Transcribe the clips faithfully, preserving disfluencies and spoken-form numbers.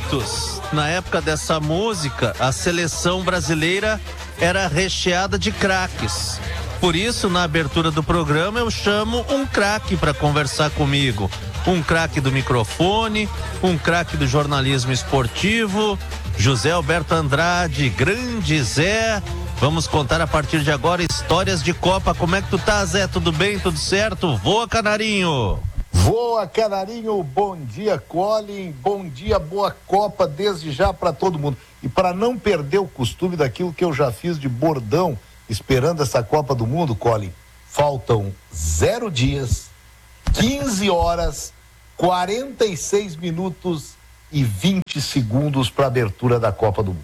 muitos, na época dessa música, a seleção brasileira era recheada de craques. Por isso, na abertura do programa, eu chamo um craque para conversar comigo. Um craque do microfone, um craque do jornalismo esportivo, José Alberto Andrade, grande Zé. Vamos contar a partir de agora histórias de Copa. Como é que tu tá, Zé? Tudo bem? Tudo certo? Voa, Canarinho! Voa, Canarinho! Bom dia, Colin! Bom dia, boa Copa desde já para todo mundo. E para não perder o costume daquilo que eu já fiz de bordão, esperando essa Copa do Mundo, Colin, faltam zero dias, quinze horas, quarenta e seis minutos e vinte segundos para a abertura da Copa do Mundo.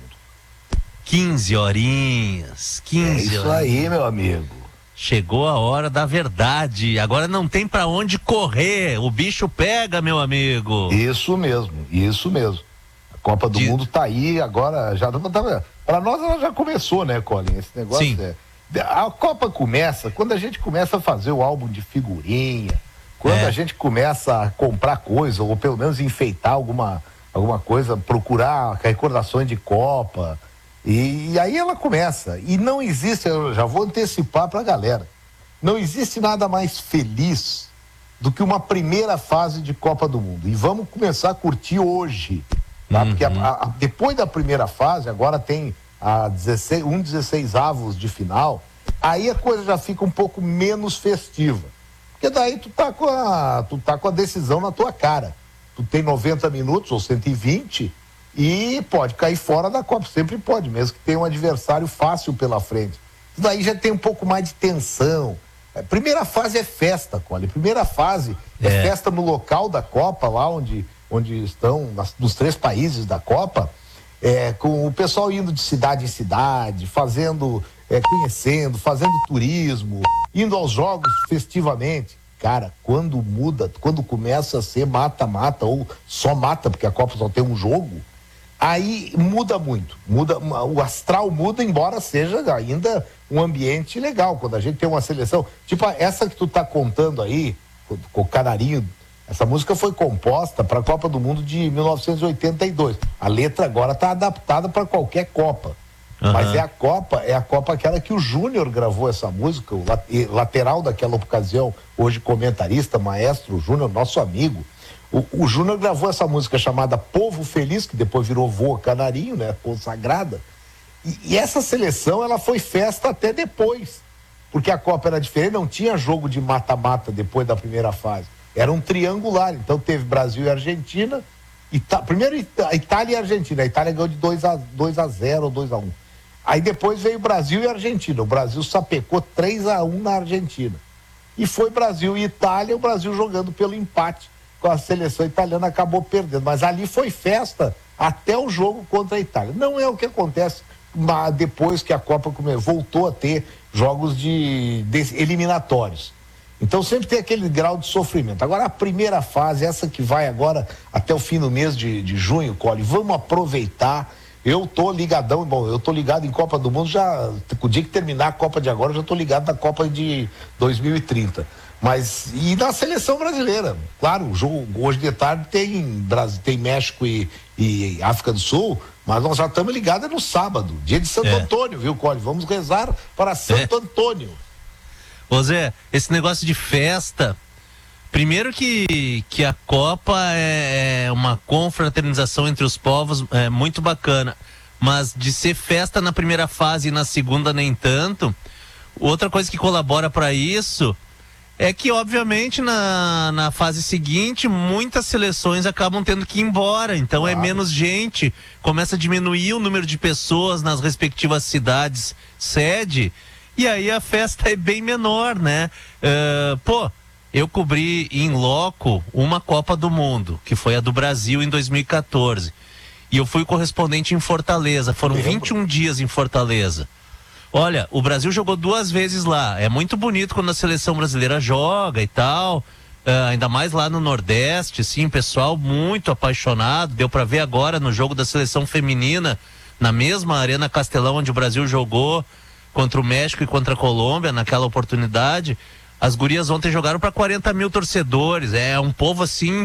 quinze horinhas, quinze É isso horas. aí, meu amigo. Chegou a hora da verdade. Agora não tem pra onde correr. O bicho pega, meu amigo. Isso mesmo, isso mesmo. A Copa do De... Mundo tá aí, agora já... Para nós ela já começou, né, Colin? Esse negócio Sim. é... A Copa começa quando a gente começa a fazer o álbum de figurinha, quando É. a gente começa a comprar coisa, ou pelo menos enfeitar alguma, alguma coisa, procurar recordações de Copa... E, e aí ela começa, e não existe, eu já vou antecipar para a galera, não existe nada mais feliz do que uma primeira fase de Copa do Mundo, e vamos começar a curtir hoje, tá? Uhum. Porque a, a, depois da primeira fase, agora tem a dezesseis, um dezesseis avos de final, aí a coisa já fica um pouco menos festiva, porque daí tu tá com a, tu tá com a decisão na tua cara, tu tem noventa minutos ou cento e vinte e pode cair fora da Copa, sempre pode, mesmo que tenha um adversário fácil pela frente. Daí já tem um pouco mais de tensão. A primeira fase é festa, Cole. Primeira fase é, é festa no local da Copa, lá onde, onde estão, nas, nos três países da Copa, é, com o pessoal indo de cidade em cidade, fazendo, é, conhecendo, fazendo turismo, indo aos jogos festivamente. Cara, quando muda, quando começa a ser mata-mata, ou só mata, porque a Copa só tem um jogo, aí muda muito, muda, o astral muda, embora seja ainda um ambiente legal, quando a gente tem uma seleção, tipo essa que tu tá contando aí, com o Canarinho, essa música foi composta para a Copa do Mundo de mil novecentos e oitenta e dois, a letra agora tá adaptada para qualquer Copa, uhum. Mas é a Copa, é a Copa aquela que o Júnior gravou essa música, o lateral daquela ocasião, hoje comentarista, maestro Júnior, nosso amigo. O, o Júnior gravou essa música chamada Povo Feliz, que depois virou Voa Canarinho, né? Consagrada. E, e essa seleção, ela foi festa até depois. Porque a Copa era diferente, não tinha jogo de mata-mata depois da primeira fase. Era um triangular. Então teve Brasil e Argentina. Ita- primeiro a Itália e a Argentina. A Itália ganhou de dois a zero ou dois a um. Aí depois veio Brasil e Argentina. O Brasil sapecou três a um na Argentina. E foi Brasil e Itália, o Brasil jogando pelo empate. A seleção italiana acabou perdendo, mas ali foi festa até o jogo contra a Itália. Não é o que acontece depois que a Copa voltou a ter jogos de, de eliminatórios. Então sempre tem aquele grau de sofrimento. Agora a primeira fase, essa que vai agora até o fim do mês de, de junho, Cole, vamos aproveitar. Eu tô ligadão, bom, eu tô ligado em Copa do Mundo já, o dia que terminar a Copa de agora, eu já tô ligado na Copa de dois mil e trinta. Mas, e na seleção brasileira, claro, o jogo hoje de tarde tem, tem México e, e África do Sul, mas nós já estamos ligados no sábado, dia de Santo é. Antônio, viu, Cole? Vamos rezar para Santo é. Antônio. Ô Zé, esse negócio de festa, primeiro que, que a Copa é uma confraternização entre os povos, é muito bacana, mas de ser festa na primeira fase e na segunda nem tanto, outra coisa que colabora para isso é que, obviamente, na, na fase seguinte, muitas seleções acabam tendo que ir embora, então claro. É menos gente, começa a diminuir o número de pessoas nas respectivas cidades sede, e aí a festa é bem menor, né? Uh, pô, eu cobri em loco uma Copa do Mundo, que foi a do Brasil em dois mil e quatorze, e eu fui correspondente em Fortaleza, foram vinte e um dias em Fortaleza. Olha, o Brasil jogou duas vezes lá. É muito bonito quando a seleção brasileira joga e tal. Uh, ainda mais lá no Nordeste, sim, pessoal muito apaixonado. Deu pra ver agora no jogo da seleção feminina, na mesma Arena Castelão onde o Brasil jogou contra o México e contra a Colômbia, naquela oportunidade. As gurias ontem jogaram para quarenta mil torcedores. É um povo assim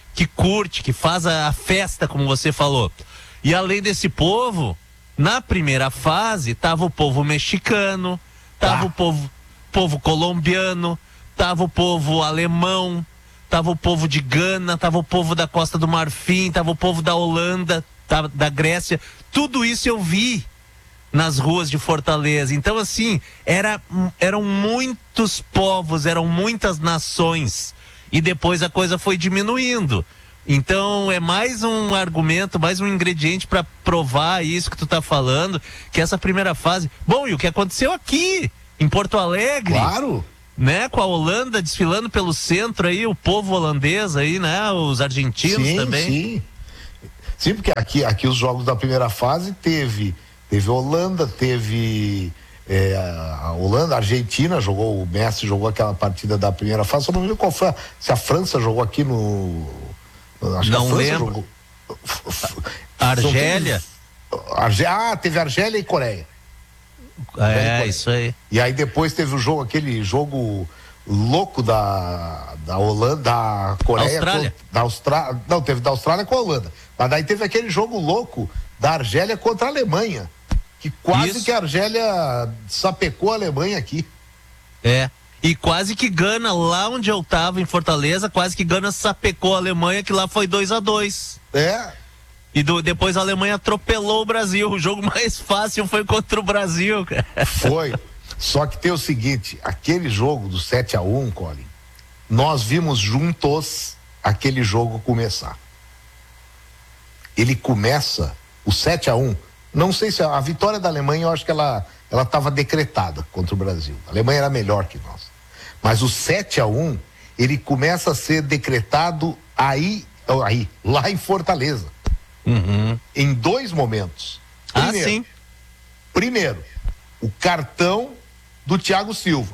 que curte, que faz a, a festa, como você falou. E além desse povo, na primeira fase, tava o povo mexicano, tava Ah. o povo, povo colombiano, tava o povo alemão, tava o povo de Gana, tava o povo da Costa do Marfim, tava o povo da Holanda, tava, da Grécia. Tudo isso eu vi nas ruas de Fortaleza. Então, assim, era, eram muitos povos, eram muitas nações. E depois a coisa foi diminuindo. Então, é mais um argumento, mais um ingrediente para provar isso que tu tá falando, que essa primeira fase... Bom, e o que aconteceu aqui, em Porto Alegre... Claro. Né, com a Holanda desfilando pelo centro aí, o povo holandês aí, né, os argentinos sim, também. Sim, sim, porque aqui, aqui os jogos da primeira fase teve, teve Holanda, teve é, a Holanda, a Argentina jogou, o Messi jogou aquela partida da primeira fase, só não lembro qual foi, a, se a França jogou aqui no... Acho não que a França lembro. Jogou, Argélia? Arge, ah, teve Argélia e Coreia. É, isso aí. E aí depois teve o jogo, aquele jogo louco da, da Holanda, da Coreia. Austrália. Com, da Austrália. Não, teve da Austrália com a Holanda. Mas daí teve aquele jogo louco da Argélia contra a Alemanha. Que quase Isso. que a Argélia sapecou a Alemanha aqui. É. E quase que Gana, lá onde eu tava, em Fortaleza, quase que Gana sapecou a Alemanha, que lá foi dois a dois. É. E do, depois a Alemanha atropelou o Brasil. O jogo mais fácil foi contra o Brasil, cara. Foi. Só que tem o seguinte, aquele jogo do sete a um, Colin, nós vimos juntos aquele jogo começar. Ele começa, o sete a um, não sei se a, a vitória da Alemanha, eu acho que ela ela estava decretada contra o Brasil. A Alemanha era melhor que nós. Mas o sete a um, ele começa a ser decretado aí, aí lá em Fortaleza. Uhum. Em dois momentos. Ah, sim. Primeiro, o cartão do Thiago Silva,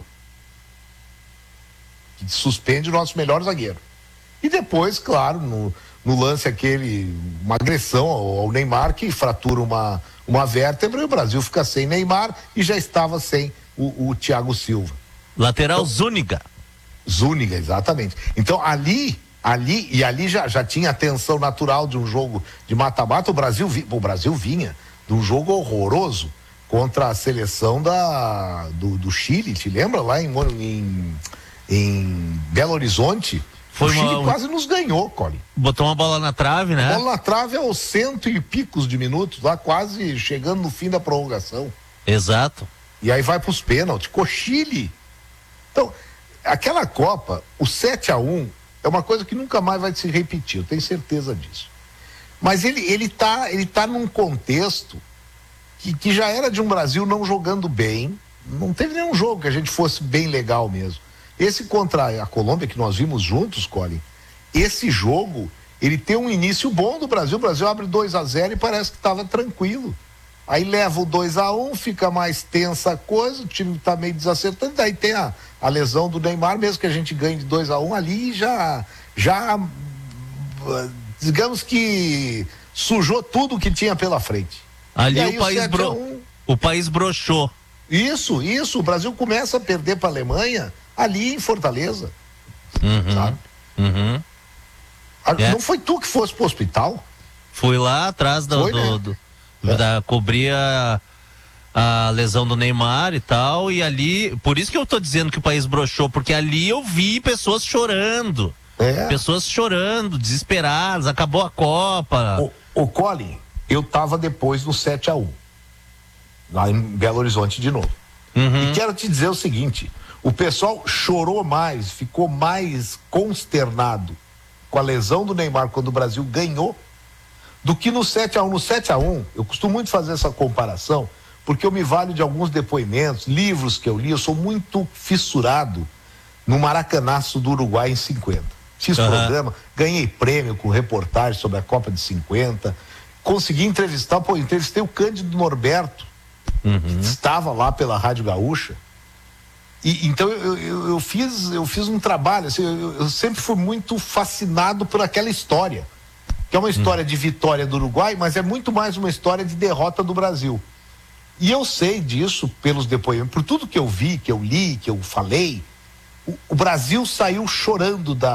que suspende o nosso melhor zagueiro. E depois, claro, no, no lance aquele, uma agressão ao, ao Neymar, que fratura uma, uma vértebra, e o Brasil fica sem Neymar e já estava sem o, o Thiago Silva. Lateral então, Zúñiga. Zúñiga, exatamente. Então ali... Ali, e ali já, já tinha a tensão natural de um jogo de mata-mata. O Brasil, vi, o Brasil vinha de um jogo horroroso contra a seleção da, do, do Chile, te lembra? Lá em, em, em Belo Horizonte. Foi o Chile uma, quase nos ganhou, Colin. Botou uma bola na trave, né? A bola na trave aos cento e picos de minutos, lá quase chegando no fim da prorrogação. Exato. E aí vai para os pênaltis, com o Chile. Então, aquela Copa, o sete a um, é uma coisa que nunca mais vai se repetir, eu tenho certeza disso. Mas ele, ele tá, ele tá num contexto que, que já era de um Brasil não jogando bem, não teve nenhum jogo que a gente fosse bem legal mesmo. Esse contra a Colômbia, que nós vimos juntos, Colin, esse jogo, ele tem um início bom do Brasil, o Brasil abre dois a zero e parece que estava tranquilo. Aí leva o dois a um, fica mais tensa a coisa, o time tá meio desacertando, daí tem a, a lesão do Neymar, mesmo que a gente ganhe de dois a um, ali já, já, digamos que sujou tudo que tinha pela frente. Ali aí, o país, bro... um... o país broxou. Isso, isso, o Brasil começa a perder para a Alemanha ali em Fortaleza. Uhum. Sabe? Uhum. É. Não foi tu que fosse pro hospital? Fui lá atrás do, foi, do, né? do da cobrir a, a lesão do Neymar e tal, e ali, por isso que eu tô dizendo que o país broxou, porque ali eu vi pessoas chorando, é. pessoas chorando, desesperadas, acabou a Copa. O, o Colin, eu tava depois no sete a um, lá em Belo Horizonte de novo. Uhum. E quero te dizer o seguinte, o pessoal chorou mais, ficou mais consternado com a lesão do Neymar quando o Brasil ganhou, do que no sete a um. No sete a um, eu costumo muito fazer essa comparação, porque eu me valho de alguns depoimentos, livros que eu li, eu sou muito fissurado no Maracanaço do Uruguai em cinquenta. Fiz uhum. programa, ganhei prêmio com reportagem sobre a Copa de cinquenta, consegui entrevistar, pô, entrevistei o Cândido Norberto, uhum. que estava lá pela Rádio Gaúcha, e então eu, eu, eu, fiz, eu fiz um trabalho, assim, eu, eu sempre fui muito fascinado por aquela história, que é uma história hum. de vitória do Uruguai, mas é muito mais uma história de derrota do Brasil. E eu sei disso pelos depoimentos, por tudo que eu vi, que eu li, que eu falei, o, o Brasil saiu chorando da,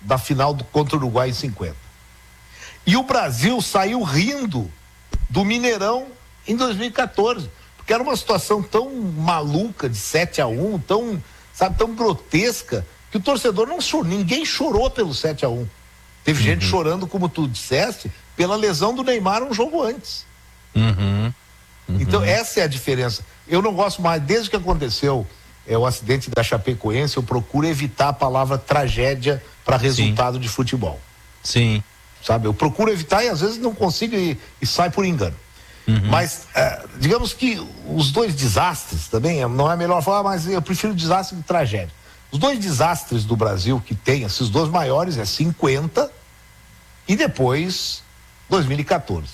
da final do, contra o Uruguai em cinquenta. E o Brasil saiu rindo do Mineirão em dois mil e quatorze, porque era uma situação tão maluca de sete a um, tão, sabe, tão grotesca, que o torcedor não chorou, ninguém chorou pelo sete a um. Teve uhum. gente chorando, como tu disseste, pela lesão do Neymar um jogo antes. Uhum. Uhum. Então essa é a diferença. Eu não gosto mais, desde que aconteceu é, o acidente da Chapecoense, eu procuro evitar a palavra tragédia para resultado Sim. de futebol. Sim. Sabe, eu procuro evitar e às vezes não consigo e, e sai por engano. Uhum. Mas, é, digamos que os dois desastres também, não é melhor falar, mas eu prefiro desastre de tragédia. Os dois desastres do Brasil que tem, esses dois maiores, é cinquenta e depois dois mil e quatorze.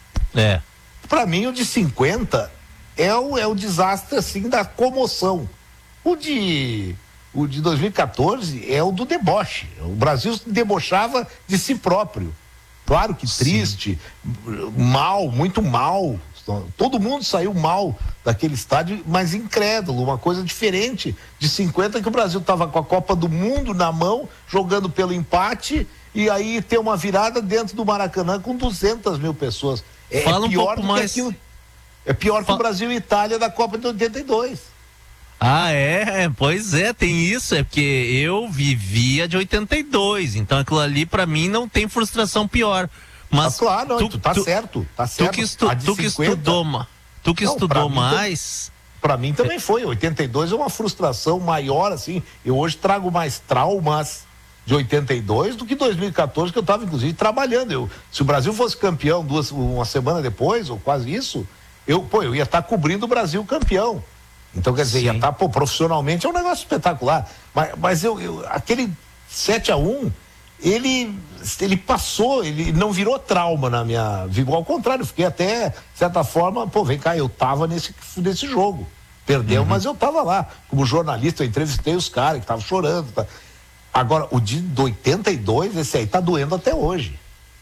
É. Para mim, o de cinquenta é o, é o desastre, assim, da comoção. O de, o de dois mil e quatorze é o do deboche. O Brasil se debochava de si próprio. Claro que triste, Sim. mal, muito mal. Todo mundo saiu mal daquele estádio, mas incrédulo, uma coisa diferente de cinquenta, que o Brasil estava com a Copa do Mundo na mão, jogando pelo empate, e aí ter uma virada dentro do Maracanã com duzentas mil pessoas. É, Fala é pior um pouco do mais. que aquilo. É pior que o Brasil e Itália da Copa de oitenta e dois. Ah, é? Pois é, tem isso. É porque eu vivia de oitenta e dois, então aquilo ali pra mim não tem frustração pior. Mas ah, claro, não, tu, tu tá tu, certo, tá certo. Tu que, estu, tu que estudou, tu que não, estudou pra mais... Para mim também foi, oitenta e dois é uma frustração maior, assim, eu hoje trago mais traumas de oitenta e dois do que dois mil e quatorze, que eu estava inclusive trabalhando. Eu, se o Brasil fosse campeão duas, uma semana depois, ou quase isso, eu, pô, eu ia estar tá cobrindo o Brasil campeão. Então, quer dizer, Sim. ia estar, tá, pô, profissionalmente é um negócio espetacular. Mas, mas eu, eu, aquele sete a um, ele, ele passou, ele não virou trauma na minha vida. Ao contrário, eu fiquei até, de certa forma, pô, vem cá, eu tava nesse, nesse jogo. Perdeu, uhum. mas eu tava lá. Como jornalista, eu entrevistei os caras que estavam chorando. Tá. Agora, o de oitenta e dois, esse aí tá doendo até hoje.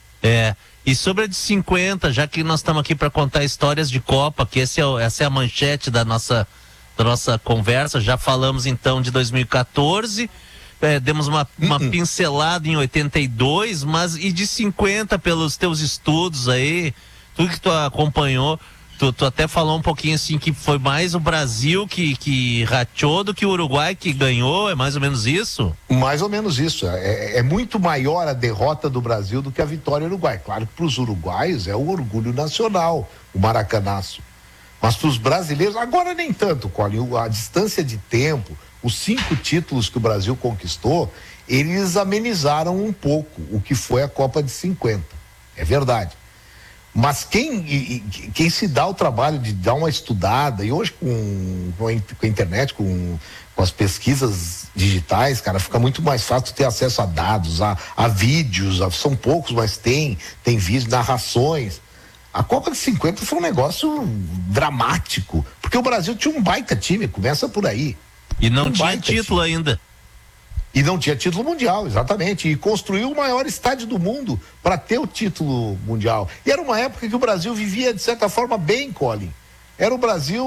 É. E sobre a de cinquenta, já que nós estamos aqui para contar histórias de Copa, que esse é, essa é a manchete da nossa, da nossa conversa, já falamos então de dois mil e quatorze, é, demos uma, uma uh-uh. pincelada em oitenta e dois, mas e de cinquenta, pelos teus estudos aí, tudo que tu acompanhou, tu, tu até falou um pouquinho assim que foi mais o Brasil que, que rateou do que o Uruguai que ganhou, é mais ou menos isso? Mais ou menos isso, é, é muito maior a derrota do Brasil do que a vitória do Uruguai. Claro que para os uruguaios é o orgulho nacional, o maracanaço. Mas para os brasileiros, agora nem tanto, Colin, a distância de tempo, os cinco títulos que o Brasil conquistou, eles amenizaram um pouco o que foi a Copa de cinquenta, é verdade. Mas quem, quem se dá o trabalho de dar uma estudada, e hoje com, com a internet, com, com as pesquisas digitais, cara, fica muito mais fácil ter acesso a dados, a, a vídeos, a, são poucos, mas tem, tem vídeos, narrações. A Copa de cinquenta foi um negócio dramático, porque o Brasil tinha um baita time, começa por aí. E não um tinha título time. ainda. E não tinha título mundial, exatamente. E construiu o maior estádio do mundo para ter o título mundial. E era uma época que o Brasil vivia, de certa forma, bem, Colin. Era o Brasil,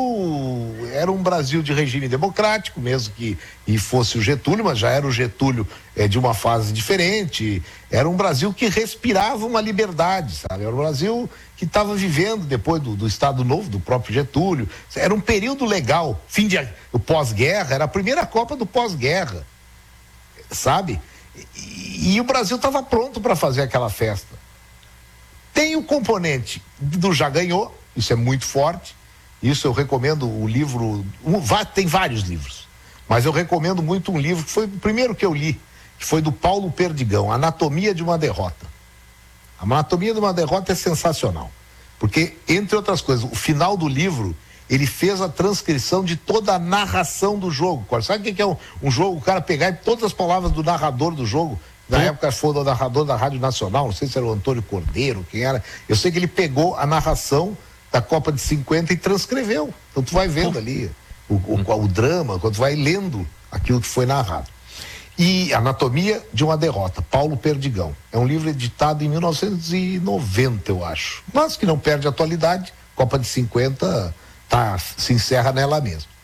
era um Brasil de regime democrático, mesmo que e fosse o Getúlio, mas já era o Getúlio é, de uma fase diferente. Era um Brasil que respirava uma liberdade, sabe? Era um Brasil que estava vivendo depois do, do Estado Novo, do próprio Getúlio. Era um período legal. Fim de o pós-guerra, era a primeira Copa do pós-guerra. Sabe? E, e o Brasil estava pronto para fazer aquela festa. Tem o componente do já ganhou, isso é muito forte. Isso eu recomendo o livro, um, tem vários livros, mas eu recomendo muito um livro que foi o primeiro que eu li, que foi do Paulo Perdigão, Anatomia de uma Derrota. A Anatomia de uma Derrota é sensacional, porque, entre outras coisas, o final do livro ele fez a transcrição de toda a narração do jogo. Sabe o que é um, um jogo? O cara pegar todas as palavras do narrador do jogo. Na hum. época foi o narrador da Rádio Nacional, não sei se era o Antônio Cordeiro, quem era. Eu sei que ele pegou a narração da Copa de cinquenta e transcreveu. Então tu vai vendo hum. ali o, o, hum. o drama, quando tu vai lendo aquilo que foi narrado. E Anatomia de uma Derrota, Paulo Perdigão. É um livro editado em mil novecentos e noventa, eu acho. Mas que não perde a atualidade. Copa de cinquenta... Tá, se encerra nela mesmo.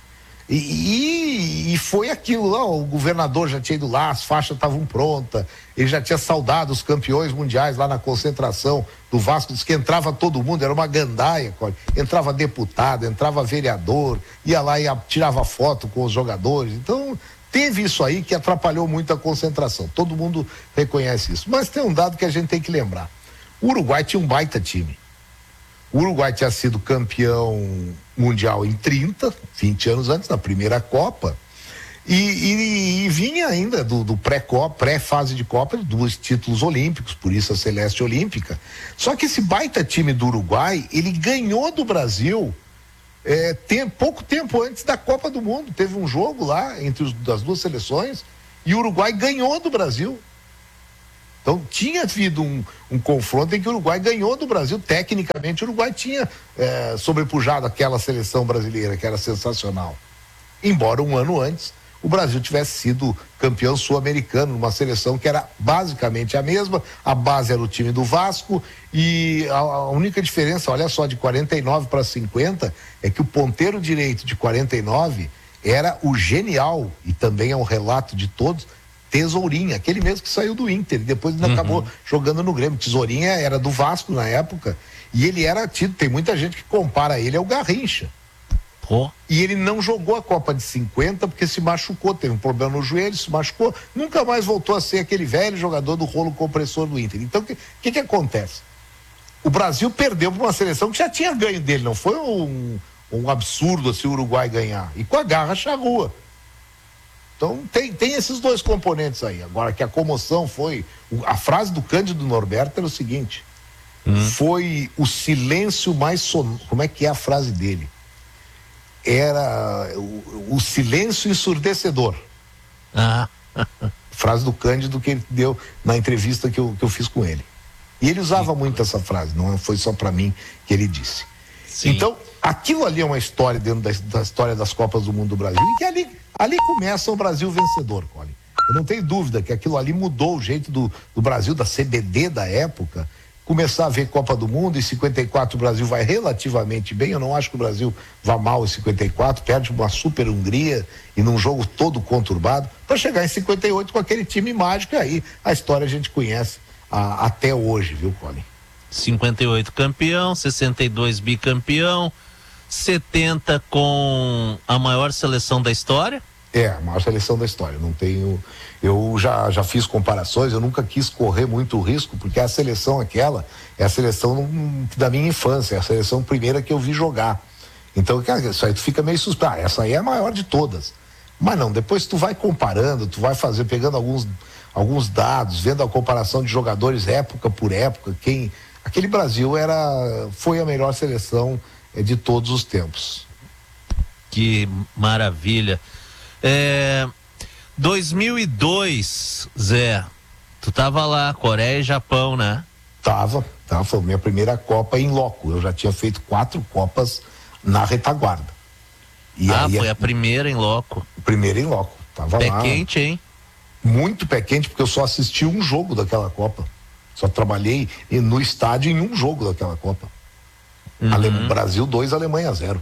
E, e, e foi aquilo lá, o governador já tinha ido lá, as faixas estavam prontas, ele já tinha saudado os campeões mundiais lá na concentração do Vasco, disse que entrava todo mundo, era uma gandaia, entrava deputado, entrava vereador, ia lá e tirava foto com os jogadores. Então teve isso aí que atrapalhou muito a concentração, todo mundo reconhece isso. Mas tem um dado que a gente tem que lembrar: o Uruguai tinha um baita time. O Uruguai tinha sido campeão mundial em trinta, vinte anos antes, na primeira Copa, e, e, e vinha ainda do, do pré-Copa, pré-fase de Copa, de dois títulos olímpicos, por isso a Celeste Olímpica. Só que esse baita time do Uruguai, ele ganhou do Brasil é, tem, pouco tempo antes da Copa do Mundo. Teve um jogo lá entre os, das duas seleções e o Uruguai ganhou do Brasil. Então tinha havido um, um confronto em que o Uruguai ganhou do Brasil. Tecnicamente o Uruguai tinha é, sobrepujado aquela seleção brasileira que era sensacional. Embora um ano antes o Brasil tivesse sido campeão sul-americano, numa seleção que era basicamente a mesma, a base era o time do Vasco e a, a única diferença, olha só, de quarenta e nove para cinquenta, é que o ponteiro direito de quarenta e nove era o genial, e também é um relato de todos, Tesourinha, aquele mesmo que saiu do Inter e depois ainda uhum. acabou jogando no Grêmio. Tesourinha era do Vasco na época e ele era tido, tem muita gente que compara ele ao Garrincha. Oh. E ele não jogou a Copa de cinquenta porque se machucou, teve um problema no joelho, se machucou, nunca mais voltou a ser aquele velho jogador do rolo compressor do Inter. Então o que, que que acontece? O Brasil perdeu para uma seleção que já tinha ganho dele, não foi um, um absurdo assim o Uruguai ganhar, e com a garra charrua. Então tem, tem esses dois componentes aí. Agora que a comoção foi, a frase do Cândido Norberto era o seguinte, hum. foi o silêncio mais sonoro. Como é que é a frase dele? Era o, o silêncio ensurdecedor. Ah. Frase do Cândido que ele deu na entrevista que eu, que eu fiz com ele. E ele usava Sim. muito essa frase, não foi só para mim que ele disse. Sim. Então, aquilo ali é uma história dentro da, da história das Copas do Mundo do Brasil, e que ali, ali começa o Brasil vencedor, Colin. Eu não tenho dúvida que aquilo ali mudou o jeito do, do Brasil, da C B D da época, começar a ver Copa do Mundo. Em cinquenta e quatro o Brasil vai relativamente bem, eu não acho que o Brasil vá mal em cinquenta e quatro, perde uma super Hungria e num jogo todo conturbado, para chegar em cinquenta e oito com aquele time mágico, e aí a história a gente conhece a, até hoje, viu, Colin? cinquenta e oito campeão, sessenta e dois bicampeão, setenta com a maior seleção da história? É, a maior seleção da história. Não tenho. Eu já, já fiz comparações, eu nunca quis correr muito risco, porque a seleção aquela é a seleção da minha infância, é a seleção primeira que eu vi jogar. Então, isso aí tu fica meio suspeito. Ah, essa aí é a maior de todas. Mas não, depois tu vai comparando, tu vai fazer, pegando alguns, alguns dados, vendo a comparação de jogadores época por época, quem. Aquele Brasil era, foi a melhor seleção é, de todos os tempos. Que maravilha. É, dois mil e dois, Zé, tu tava lá, Coreia e Japão, né? Tava, tava, foi a minha primeira Copa em loco. Eu já tinha feito quatro Copas na retaguarda. E ah, aí, foi a primeira em loco. Primeira em loco, tava pé lá. Pé quente, hein? Muito pé quente, porque eu só assisti um jogo daquela Copa. Só trabalhei no estádio em um jogo daquela Copa. Uhum. Ale... Brasil dois, Alemanha zero.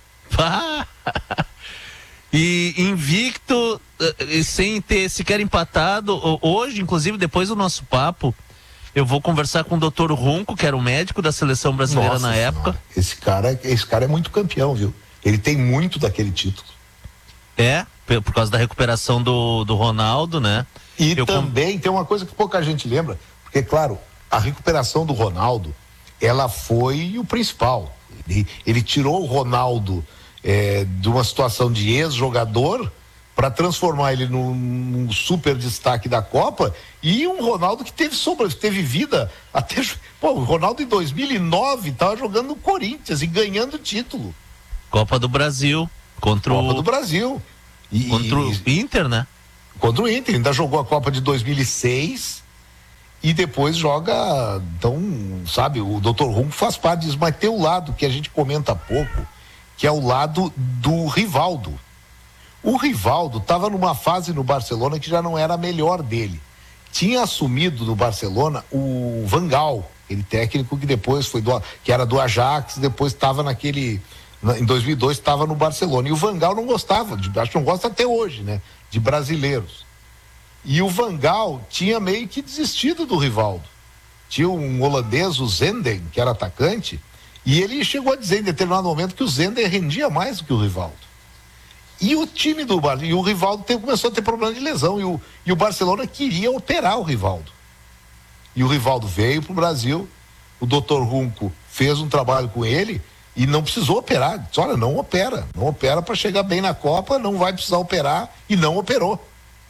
E invicto, sem ter sequer empatado. Hoje, inclusive, depois do nosso papo, eu vou conversar com o doutor Runco, que era o médico da seleção brasileira Nossa na senhora. época. Esse cara, esse cara é muito campeão, viu? Ele tem muito daquele título. É, por causa da recuperação do, do Ronaldo, né? E eu também com... tem uma coisa que pouca gente lembra. Porque, claro, a recuperação do Ronaldo, ela foi o principal. Ele, ele tirou o Ronaldo é, de uma situação de ex-jogador para transformar ele num, num super destaque da Copa, e um Ronaldo que teve sobra, teve vida até... Pô, o Ronaldo em dois mil e nove estava jogando no Corinthians e ganhando título. Copa do Brasil. Contra Copa o... do Brasil. E, contra o e, Inter, né? Contra o Inter. Ainda jogou a Copa de dois mil e seis... E depois joga, então, sabe, o doutor Runco faz parte disso, mas tem o lado que a gente comenta pouco, que é o lado do Rivaldo. O Rivaldo estava numa fase no Barcelona que já não era a melhor dele. Tinha assumido no Barcelona o Van Gaal, aquele técnico que depois foi do, que era do Ajax, depois estava naquele, Em dois mil e dois estava no Barcelona. E o Van Gaal não gostava, de, acho que não gosta até hoje, né? De brasileiros. E o Van Gaal tinha meio que desistido do Rivaldo. Tinha um holandês, o Zenden, que era atacante, e ele chegou a dizer em determinado momento que o Zenden rendia mais do que o Rivaldo. E o time do Bar... e o Rivaldo teve, começou a ter problema de lesão, e o, e o Barcelona queria operar o Rivaldo. E o Rivaldo veio para o Brasil, o doutor Runco fez um trabalho com ele e não precisou operar. Disse, olha, não opera, não opera para chegar bem na Copa, não vai precisar operar, e não operou.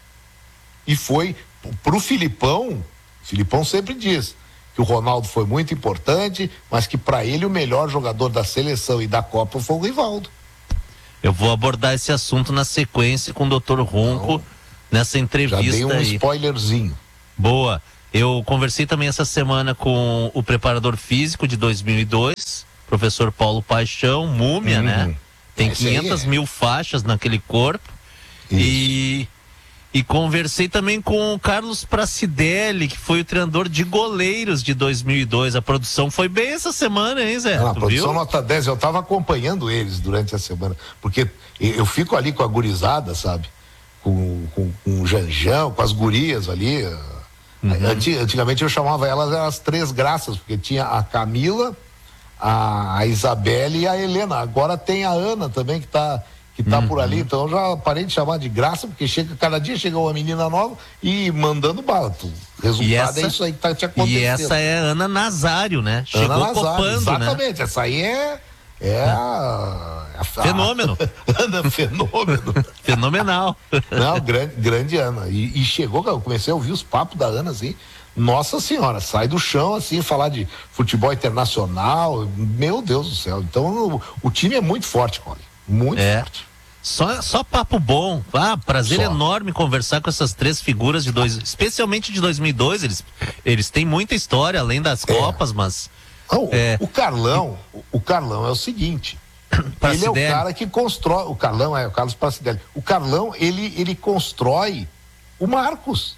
E foi para o Filipão, o Filipão sempre diz que o Ronaldo foi muito importante, mas que para ele o melhor jogador da seleção e da Copa foi o Rivaldo. Eu vou abordar esse assunto na sequência com o doutor Runco, não, nessa entrevista aí. Já dei um aí. spoilerzinho. Boa. Eu conversei também essa semana com o preparador físico de dois mil e dois, professor Paulo Paixão, Múmia, uhum. né? Tem quinhentas mil faixas naquele corpo. Isso. E... E conversei também com o Carlos Pracidelli, que foi o treinador de goleiros de dois mil e dois. A produção foi bem essa semana, hein, Zé? Não, a tu produção viu? nota dez, eu tava acompanhando eles durante a semana, porque eu fico ali com a gurizada, sabe? Com, com, com o Janjão, com as gurias ali. Uhum. Antigamente eu chamava elas as três graças, porque tinha a Camila, a, a Isabelle e a Helena. Agora tem a Ana também, que tá... que tá uhum. por ali, então eu já parei de chamar de graça, porque chega, cada dia chega uma menina nova e mandando bala. O resultado essa, é isso aí que tá te acontecendo. E essa é a Ana Nazário, né? Chegou Ana Nazário, copando, exatamente, né? Essa aí é, é a, a, fenômeno. A, Ana Fenômeno. Fenomenal. Não, grande, grande Ana. E, e chegou, eu comecei a ouvir os papos da Ana, assim, nossa senhora, sai do chão, assim, falar de futebol internacional, meu Deus do céu. Então, o, o time é muito forte, Cole, muito é. forte. Só, só papo bom. Ah, prazer só. enorme conversar com essas três figuras de dois, especialmente de dois mil e dois. Eles, eles têm muita história além das é. Copas, mas. Não, é, o Carlão, e... o Carlão é o seguinte. Ele é o cara que constrói. O Carlão é o Carlos Pracidelli. O Carlão, ele, ele constrói o Marcos.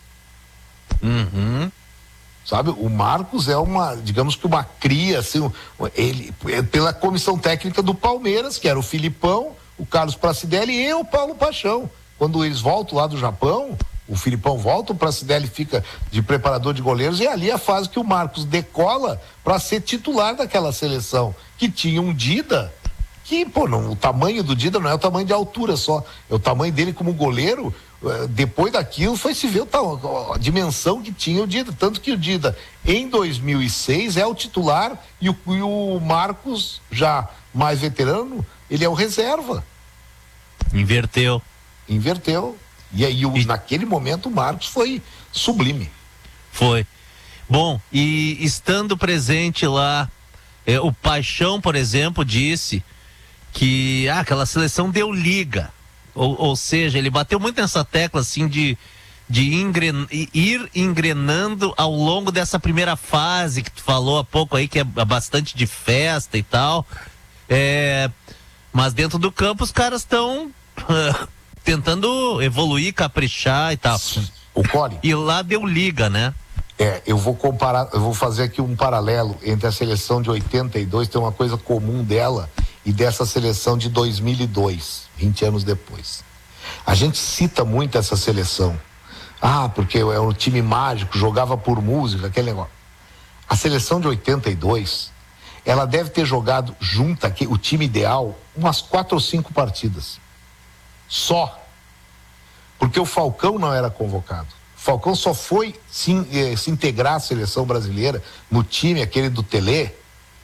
Uhum. Sabe? O Marcos é uma, digamos que uma cria, assim, ele, pela comissão técnica do Palmeiras, que era o Filipão, o Carlos Pracidelli e o Paulo Paixão. Quando eles voltam lá do Japão, o Filipão volta, o Pracidelli fica de preparador de goleiros, e ali é a fase que o Marcos decola para ser titular daquela seleção, que tinha um Dida, que, pô, não, o tamanho do Dida não é o tamanho de altura só, é o tamanho dele como goleiro. Depois daquilo foi se ver a dimensão que tinha o Dida, tanto que o Dida em dois mil e seis é o titular e o, e o Marcos, já mais veterano, ele é o reserva. Inverteu. Inverteu. E aí, o, e... naquele momento, o Marcos foi sublime. Foi. Bom, e estando presente lá, é, o Paixão, por exemplo, disse que ah, aquela seleção deu liga. Ou, ou seja, ele bateu muito nessa tecla assim de, de engren, ir engrenando ao longo dessa primeira fase que tu falou há pouco aí, que é bastante de festa e tal. É, mas dentro do campo os caras estão uh, tentando evoluir, caprichar e tal. O Cole. E lá deu liga, né? É, eu vou comparar, eu vou fazer aqui um paralelo entre a seleção de oitenta e dois, tem uma coisa comum dela, e dessa seleção de dois mil e dois, vinte anos depois. A gente cita muito essa seleção. Ah, porque é um time mágico, jogava por música, aquele negócio. A seleção de oitenta e dois, ela deve ter jogado junto aqui, o time ideal, umas quatro ou cinco partidas. Só. Porque o Falcão não era convocado. O Falcão só foi se, eh, se integrar à seleção brasileira, no time aquele do Telê,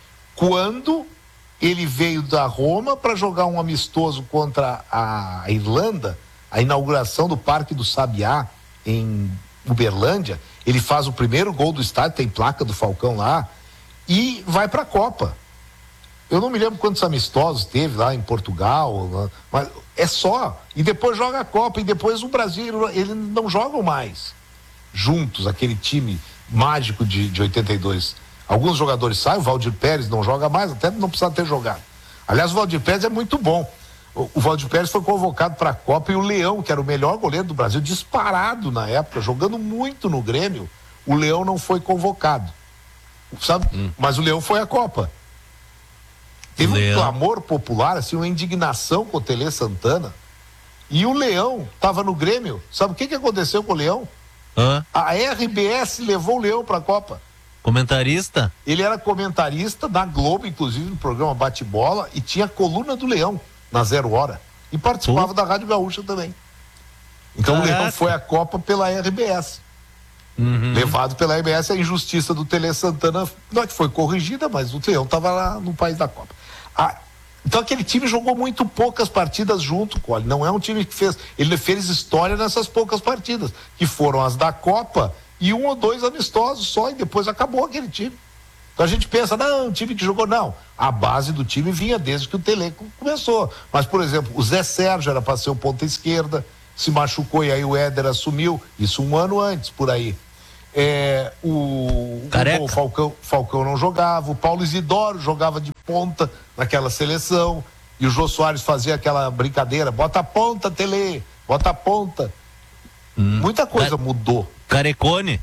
quando ele veio da Roma para jogar um amistoso contra a Irlanda, a inauguração do Parque do Sabiá, em Uberlândia. Ele faz o primeiro gol do estádio, tem placa do Falcão lá, e vai para a Copa. Eu não me lembro quantos amistosos teve lá em Portugal, mas é só. E depois joga a Copa, e depois o Brasil, eles não jogam mais juntos, aquele time mágico de, de oitenta e dois. Alguns jogadores saem, o Valdir Pérez não joga mais, até não precisa ter jogado. Aliás, o Valdir Pérez é muito bom. O, o Valdir Pérez foi convocado para a Copa, e o Leão, que era o melhor goleiro do Brasil, disparado na época, jogando muito no Grêmio, o Leão não foi convocado. Sabe? Hum. Mas o Leão foi à Copa. Teve Leão. um clamor popular, assim, uma indignação com o Tele Santana. E o Leão estava no Grêmio. Sabe o que, que aconteceu com o Leão? Hã? A R B S levou o Leão para a Copa. Comentarista? Ele era comentarista da Globo, inclusive no programa Bate-Bola, e tinha a coluna do Leão na Zero Hora. E participava Pô. da Rádio Gaúcha também. Então Caraca. o Leão foi à Copa pela R B S. Uhum. Levado pela R B S, a injustiça do Tele Santana não é que foi corrigida, mas o Leão estava lá no país da Copa. Ah, então aquele time jogou muito poucas partidas junto, Cole. Não é um time que fez. Ele fez história nessas poucas partidas, que foram as da Copa e um ou dois amistosos só, e depois acabou aquele time. Então a gente pensa, não, um time que jogou, não. A base do time vinha desde que o Tele começou. Mas, por exemplo, o Zé Sérgio era para ser o ponta esquerda, se machucou e aí o Éder assumiu, isso um ano antes, por aí. É, o, Careca. o Falcão, Falcão não jogava, o Paulo Isidoro jogava de ponta naquela seleção, e o Jô Soares fazia aquela brincadeira, bota a ponta, Tele, bota a ponta. Hum. Muita coisa Ca- mudou. Carecone?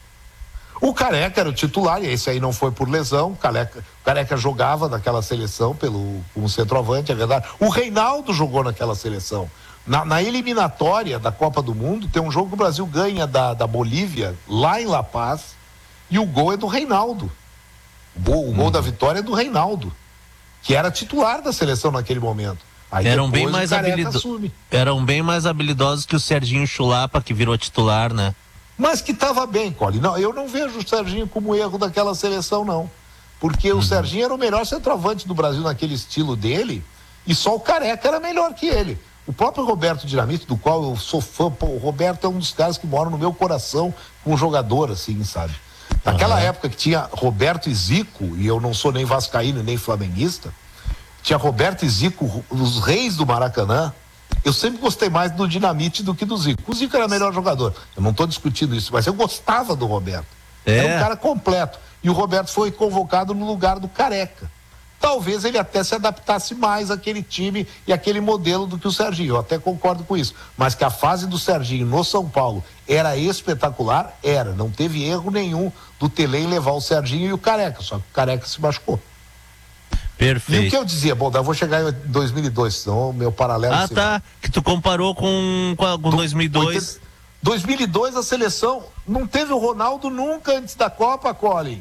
O Careca era o titular, e esse aí não foi por lesão. O Careca, o Careca jogava naquela seleção pelo, como centroavante, é verdade. O Reinaldo jogou naquela seleção. Na, na eliminatória da Copa do Mundo, tem um jogo que o Brasil ganha da, da Bolívia, lá em La Paz, e o gol é do Reinaldo. O gol, o gol da vitória é do Reinaldo, que era titular da seleção naquele momento. Aí Eram bem depois mais o Careca habilido- assume. Eram bem mais habilidosos que o Serginho Chulapa, que virou titular, né? Mas que estava bem, Cole. Não, eu não vejo o Serginho como erro daquela seleção, não. Porque o Serginho era o melhor centroavante do Brasil naquele estilo dele, e só o Careca era melhor que ele. O próprio Roberto Dinamite, do qual eu sou fã, pô, o Roberto é um dos caras que mora no meu coração como jogador, assim, sabe? Naquela Uhum. época que tinha Roberto e Zico, e eu não sou nem vascaíno nem flamenguista, tinha Roberto e Zico, os reis do Maracanã. Eu sempre gostei mais do Dinamite do que do Zico. O Zico era o melhor jogador. Eu não estou discutindo isso, mas eu gostava do Roberto. É. Era um cara completo. E o Roberto foi convocado no lugar do Careca. Talvez ele até se adaptasse mais àquele time e àquele modelo do que o Serginho. Eu até concordo com isso. Mas que a fase do Serginho no São Paulo era espetacular, era. Não teve erro nenhum do Tele em levar o Serginho e o Careca. Só que o Careca se machucou. E o Perfeito. que eu dizia? Bom, eu vou chegar em dois mil e dois, senão o meu paralelo... Ah, se tá. Que tu comparou com, com, a- com dois mil e dois. oitenta dois mil e dois a seleção não teve o Ronaldo nunca antes da Copa, Colin.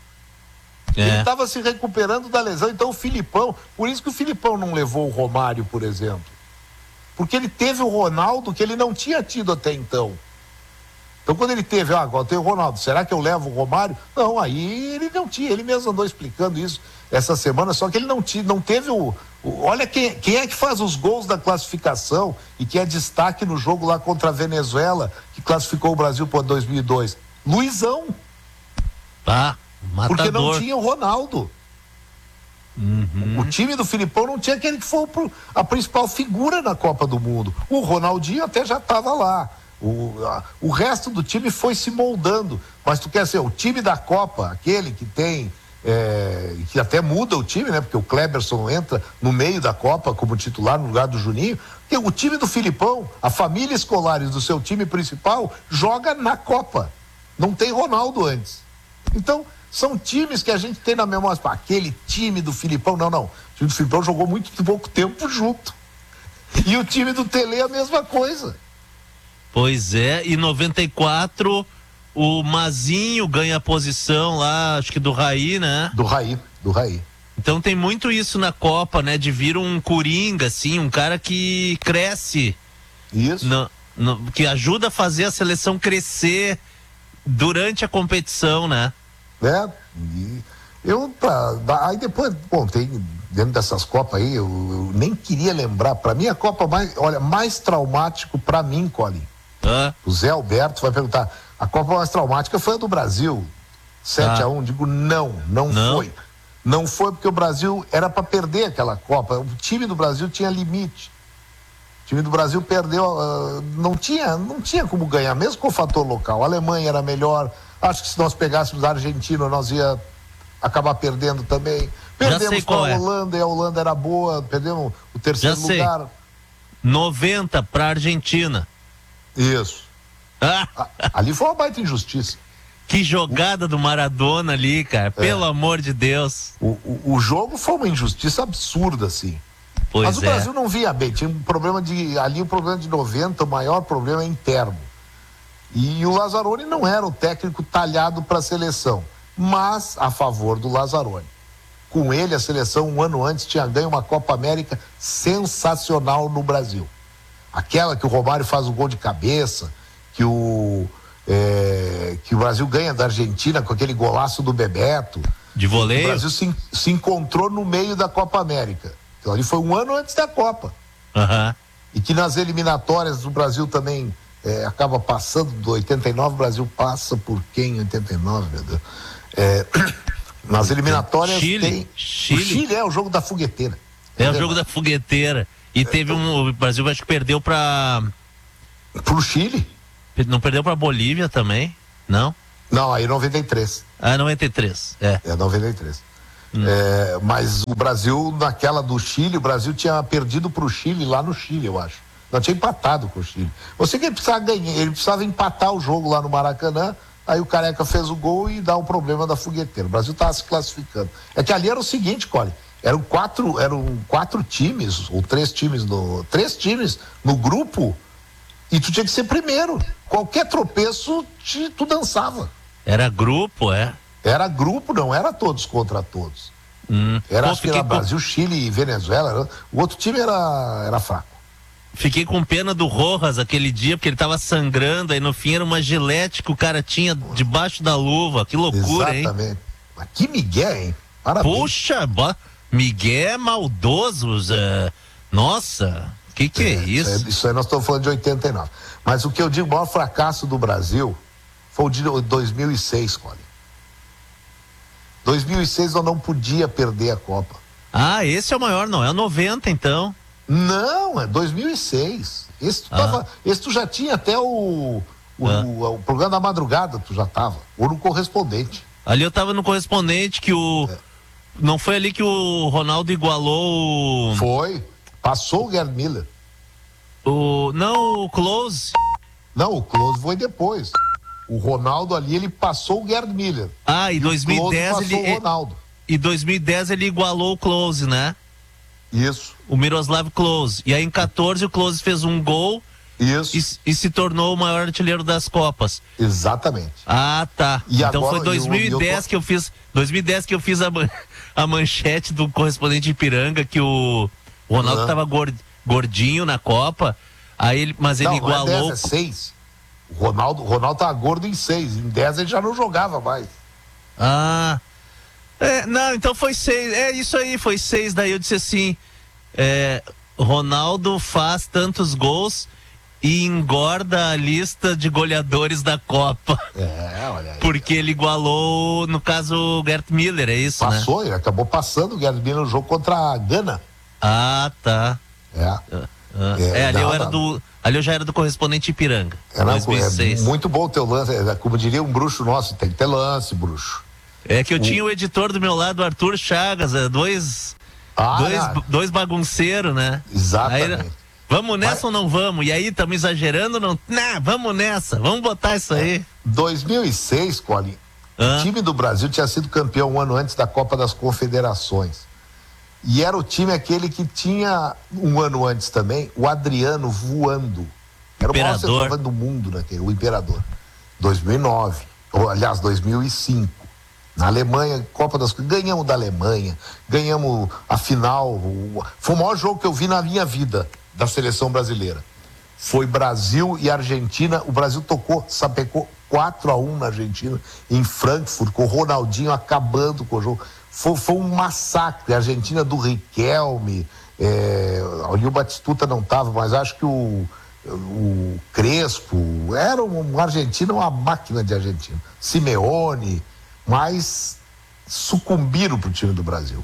Ele É. estava se recuperando da lesão, então o Filipão, por isso que o Filipão não levou o Romário, por exemplo. Porque ele teve o Ronaldo que ele não tinha tido até então. Então quando ele teve, ah, agora tem o Ronaldo, será que eu levo o Romário? Não, aí ele não tinha, ele mesmo andou explicando isso essa semana, só que ele não, tinha, não teve o... o olha quem, quem é que faz os gols da classificação e que é destaque no jogo lá contra a Venezuela, que classificou o Brasil para dois mil e dois. Luizão, Tá. porque não Matador. tinha o Ronaldo. Uhum. O time do Filipão não tinha aquele que foi pro- a principal figura na Copa do Mundo. O Ronaldinho até já estava lá. O, a- o resto do time foi se moldando. Mas tu quer ser o time da Copa, aquele que tem. É, que até muda o time, né? Porque o Kleberson entra no meio da Copa como titular no lugar do Juninho. Porque o time do Filipão, a família escolares do seu time principal, joga na Copa. Não tem Ronaldo antes. Então, são times que a gente tem na memória. Pá, aquele time do Filipão, não, não. O time do Filipão jogou muito pouco tempo junto. E o time do Tele é a mesma coisa. Pois é, e noventa e quatro o Mazinho ganha posição lá, acho que do Raí, né? Do Raí, do Raí. Então tem muito isso na Copa, né? De vir um coringa, assim, um cara que cresce, Isso. no- no- que ajuda a fazer a seleção crescer durante a competição, né? Né? E eu, pra, da- aí depois, bom, tem dentro dessas Copas aí, eu, eu nem queria lembrar. Pra mim, a Copa mais, olha, mais traumático pra mim, Colin. Hã? O Zé Alberto vai perguntar, a Copa mais traumática foi a do Brasil, sete a um, digo, não, não, Não? foi. Não foi porque o Brasil era para perder aquela Copa, o time do Brasil tinha limite. O time do Brasil perdeu, ah, não tinha, não tinha como ganhar, mesmo com o fator local. A Alemanha era melhor, acho que se nós pegássemos a Argentina, nós ia acabar perdendo também. sei Perdemos para qual a é. Holanda, e a Holanda era boa, perdemos o terceiro Já sei. lugar. noventa pra Argentina. Isso. Ah, A- Ali foi uma baita injustiça. Que jogada do Maradona ali, cara. Pelo é. amor de Deus. O, o, o jogo foi uma injustiça absurda, assim. Pois Mas o é. Brasil não vinha bem. Tinha um problema de... Ali o problema de noventa, o maior problema é interno. E o Lazzaroni não era o técnico talhado para a seleção, mas a favor do Lazzaroni. Com ele, a seleção, um ano antes, tinha ganho uma Copa América sensacional no Brasil. Aquela que o Romário faz o gol de cabeça, que o, é, que o Brasil ganha da Argentina com aquele golaço do Bebeto. De voleio? O Brasil se, se encontrou no meio da Copa América. Então, ali foi um ano antes da Copa. Uhum. E que nas eliminatórias do Brasil também é, acaba passando, do oitenta e nove, o Brasil passa por quem em oitenta e nove, meu Deus? É, nas eliminatórias Chile, tem... Chile. O Chile é o jogo da fogueteira. É entendeu? O jogo da fogueteira. E é, teve um... O Brasil acho que perdeu pra... Pro Chile? Não perdeu pra Bolívia também? Não? Não, aí noventa e três. Ah, noventa e três, é. É, noventa e três. Hum. É, mas o Brasil, naquela do Chile, o Brasil tinha perdido pro Chile lá no Chile, eu acho. Não tinha empatado com o Chile. Você que ele precisava ganhar, ele precisava empatar o jogo lá no Maracanã, aí o Careca fez o gol e dá o problema da fogueteira. O Brasil estava se classificando. É que ali era o seguinte, Cole, eram quatro, eram quatro times, ou três times no. Três times no grupo, e tu tinha que ser primeiro. Qualquer tropeço, te, tu dançava. Era grupo, é? Era grupo, não era todos contra todos. Hum. Era, Pô, acho que era Brasil, com... Chile e Venezuela. Era... O outro time era, era fraco. Fiquei com pena do Rojas aquele dia, porque ele tava sangrando, aí no fim era uma gilete que o cara tinha debaixo da luva. Que loucura, hein? Exatamente. Mas que migué, hein? Parabéns. Puxa, bo... migué maldoso. Zé. Nossa, que que é, é isso? Isso aí, isso aí nós estamos falando de oitenta e nove. Mas o que eu digo, o maior fracasso do Brasil foi o de dois mil e seis, Colin. dois mil e seis eu não podia perder a Copa. Ah, esse é o maior, não é o noventa, então? Não, é dois mil e seis. Esse tu, ah. tava, esse tu já tinha até o, o, ah. o, o programa da madrugada, tu já tava. Ou no correspondente. Ali eu tava no correspondente que o... É. Não foi ali que o Ronaldo igualou... Foi. Passou o Gerd Miller. O... Não, o Close. Não, o Close foi depois. O Ronaldo ali, ele passou o Gerd Miller. Ah, e dois mil e dez ele... o Ronaldo. E dois mil e dez ele igualou o Close, né? Isso. O Miroslav Klose. E aí em quatorze o Klose fez um gol. Isso. E, e se tornou o maior artilheiro das Copas. Exatamente. Ah, tá. E então agora, foi dois mil e dez eu, eu tô... que eu fiz, dois mil e dez que eu fiz a, a manchete do correspondente de Ipiranga que o Ronaldo estava uhum. gordinho na Copa. Aí ele, mas ele não, igualou. Não é dez, é seis. O Ronaldo, o Ronaldo tá gordo em seis. Em dez ele já não jogava mais. Ah. É, não, então foi seis. É isso aí, foi seis. Daí eu disse assim: é, Ronaldo faz tantos gols e engorda a lista de goleadores da Copa. É, olha aí. Porque ele igualou, no caso, o Gerd Miller, é isso? Passou, né? Ele acabou passando o Gerd Miller no jogo contra a Gana. Ah, tá. É. Ah, ah. É, é, ali, eu era do, ali eu já era do correspondente Ipiranga. É, não, é muito bom o teu lance. É, como diria um bruxo nosso, tem que ter lance, bruxo. É que eu o... tinha o editor do meu lado, o Arthur Chagas, dois, ah, dois, dois bagunceiros, né? Exatamente. Aí, vamos nessa Mas... ou não vamos? E aí, estamos exagerando? Não? Nah, vamos nessa, vamos botar isso aí. É. dois mil e seis, Colin, ah. o time do Brasil tinha sido campeão um ano antes da Copa das Confederações. E era o time aquele que tinha, um ano antes também, o Adriano voando. Era o maior centroavante do mundo, naquele, o Imperador. dois mil e nove, ou aliás, dois mil e cinco. Na Alemanha, Copa das Copas, ganhamos da Alemanha, ganhamos a final. O, foi o maior jogo que eu vi na minha vida da seleção brasileira. Foi Brasil e Argentina. O Brasil tocou, sapecou quatro a um na Argentina, em Frankfurt, com o Ronaldinho acabando com o jogo. Foi, foi um massacre. A Argentina do Riquelme, é, o Batistuta não estava, mas acho que o, o Crespo era um, um argentino, uma máquina de argentino. Simeone. Mas sucumbiram para o time do Brasil.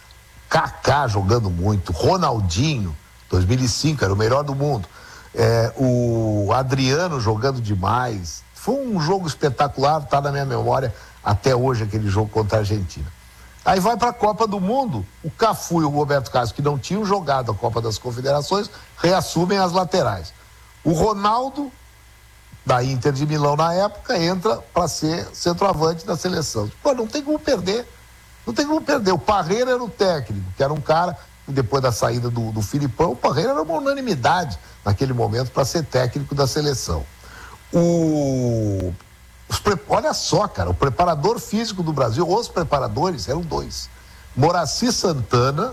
Kaká jogando muito, Ronaldinho, dois mil e cinco, era o melhor do mundo. É, o Adriano jogando demais. Foi um jogo espetacular, está na minha memória até hoje aquele jogo contra a Argentina. Aí vai para a Copa do Mundo, o Cafu e o Roberto Carlos, que não tinham jogado a Copa das Confederações, reassumem as laterais. O Ronaldo da Inter de Milão na época, entra para ser centroavante da seleção. Pô, não tem como perder. Não tem como perder. O Parreira era o técnico, que era um cara, depois da saída do, do Filipão, o Parreira era uma unanimidade naquele momento para ser técnico da seleção. O... Os pre... Olha só, cara, o preparador físico do Brasil, os preparadores eram dois. Moraci Santana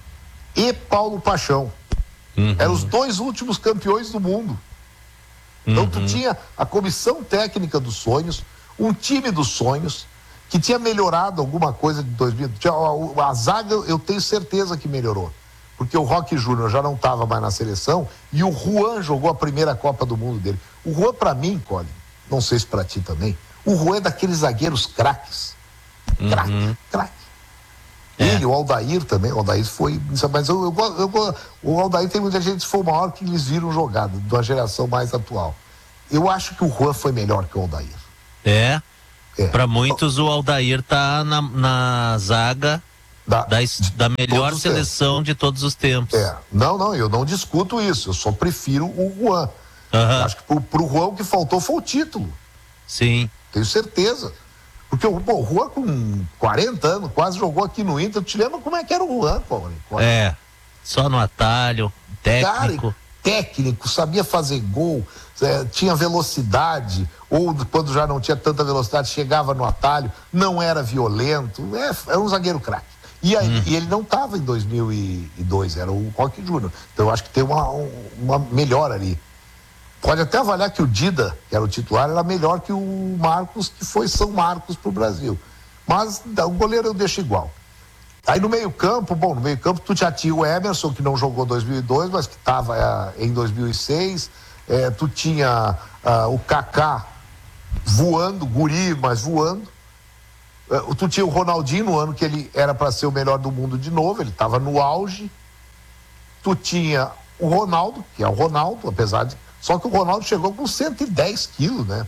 e Paulo Paixão. Uhum. Eram os dois últimos campeões do mundo. Então tu tinha a comissão técnica dos sonhos, um time dos sonhos, que tinha melhorado alguma coisa de dois mil. Tinha, a, a zaga eu tenho certeza que melhorou. Porque o Roque Júnior já não estava mais na seleção e o Juan jogou a primeira Copa do Mundo dele. O Juan, pra mim, Colin, não sei se pra ti também, o Juan é daqueles zagueiros craques. Craque, uhum. craque. É. Ele, o Aldair também, o Aldair foi. Mas eu, eu, eu, eu, o Aldair tem muita gente que foi o maior que eles viram jogado, da geração mais atual. Eu acho que o Juan foi melhor que o Aldair. É. é. Para muitos, o Aldair tá na, na zaga da, da, da melhor seleção tempos. de todos os tempos. É. Não, não, eu não discuto isso. Eu só prefiro o Juan. Uhum. Acho que pro, pro Juan o que faltou foi o título. Sim. Tenho certeza. Porque o, pô, o Juan com quarenta anos, quase jogou aqui no Inter. Tu te lembra como é que era o Juan, Paulo? É, só no atalho, técnico. Cara, técnico, sabia fazer gol, é, tinha velocidade, ou quando já não tinha tanta velocidade, chegava no atalho, não era violento, é, era um zagueiro craque. E, aí, hum. e ele não estava em dois mil e dois, era o Roque Júnior. Então eu acho que tem uma, uma melhora ali. Pode até avaliar que o Dida, que era o titular, era melhor que o Marcos, que foi São Marcos para o Brasil. Mas o goleiro eu deixo igual. Aí no meio campo, bom, no meio campo tu já tinha o Emerson, que não jogou dois mil e dois, mas que estava é, em dois mil e seis. É, tu tinha uh, o Kaká voando, guri, mas voando. Uh, tu tinha o Ronaldinho no ano que ele era para ser o melhor do mundo de novo, ele estava no auge. Tu tinha o Ronaldo, que é o Ronaldo, apesar de... Só que o Ronaldo chegou com cento e dez quilos, né?